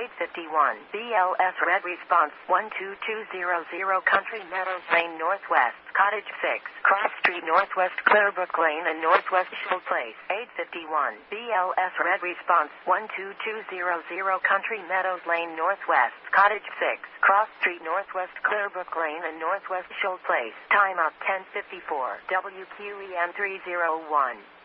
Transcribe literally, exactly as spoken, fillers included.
eight fifty-one. B L S red response one two two zero zero Country Meadows Lane Northwest, Cottage six, Cross Street Northwest, Clearbrook Lane and Northwest Shoal Place. eight fifty-one. B L S red response one two two zero zero Country Meadows Lane Northwest, Cottage six, Cross Street Northwest, Clearbrook Lane and Northwest Shoal Place. Timeout ten fifty-four. W Q E N three oh one.